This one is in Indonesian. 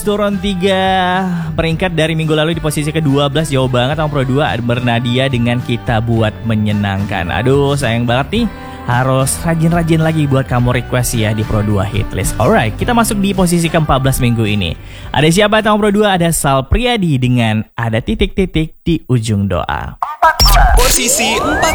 Turun 3 peringkat dari minggu lalu di posisi ke-12. Jauh banget sama Pro 2 Bernadia dengan Kita Buat Menyenangkan. Aduh sayang banget nih. Harus rajin-rajin lagi buat kamu request ya di Pro 2 Hitlist. Alright, kita masuk di posisi ke-14 minggu ini. Ada siapa sama Pro 2? Ada Sal Priadi dengan Ada Titik-Titik di Ujung Doa. Posisi 14.